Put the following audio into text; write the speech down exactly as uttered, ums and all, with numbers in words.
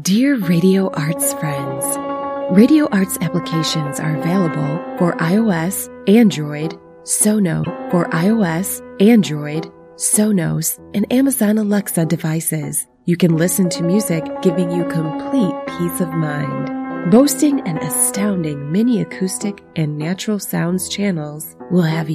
Dear Radio Arts friends, Radio Arts applications are available for iOS, Android, Sono for iOS, Android, Sonos, and Amazon Alexa devices. You can listen to music giving you complete peace of mind. Boasting an astounding mini acoustic and natural sounds channels will have